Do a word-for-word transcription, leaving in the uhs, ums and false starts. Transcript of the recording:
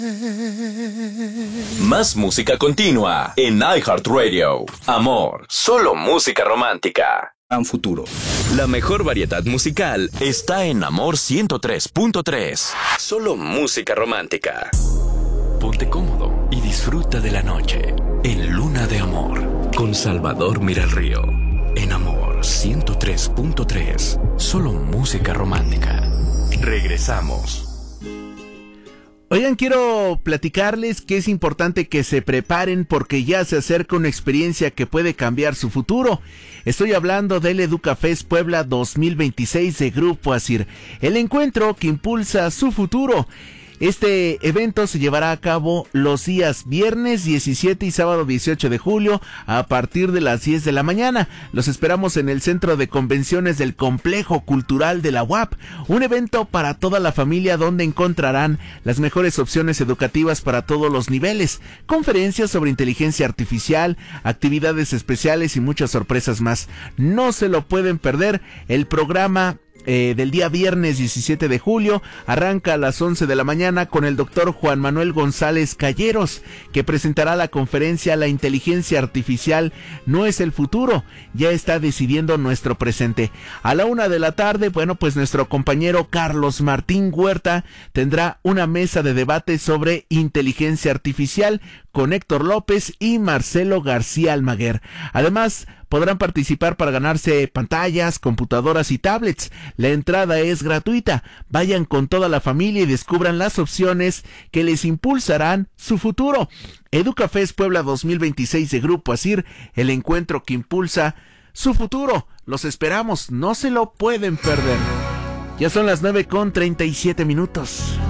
Más música continua en iHeartRadio. Amor, solo música romántica. Un futuro. La mejor variedad musical está en Amor ciento tres punto tres. Solo música romántica. Ponte cómodo y disfruta de la noche en Luna de Amor con Salvador Miralrío. En Amor ciento tres punto tres. Solo música romántica. Regresamos. Oigan, quiero platicarles que es importante que se preparen porque ya se acerca una experiencia que puede cambiar su futuro. Estoy hablando del EducaFest Puebla dos mil veintiséis de Grupo Asir, el encuentro que impulsa su futuro. Este evento se llevará a cabo los días viernes diecisiete y sábado dieciocho de julio a partir de las diez de la mañana. Los esperamos en el Centro de Convenciones del Complejo Cultural de la U A P, un evento para toda la familia donde encontrarán las mejores opciones educativas para todos los niveles, conferencias sobre inteligencia artificial, actividades especiales y muchas sorpresas más. No se lo pueden perder. El programa Eh, del día viernes diecisiete de julio arranca a las once de la mañana con el doctor Juan Manuel González Calleros, que presentará la conferencia La inteligencia artificial no es el futuro, ya está decidiendo nuestro presente. A la una de la tarde, bueno, pues nuestro compañero Carlos Martín Huerta tendrá una mesa de debate sobre inteligencia artificial con Héctor López y Marcelo García Almaguer. Además, podrán participar para ganarse pantallas, computadoras y tablets. La entrada es gratuita. Vayan con toda la familia y descubran las opciones que les impulsarán su futuro. EducaFest Puebla dos mil veintiséis de Grupo Asir, el encuentro que impulsa su futuro. Los esperamos, no se lo pueden perder. Ya son las nueve con treinta y siete minutos.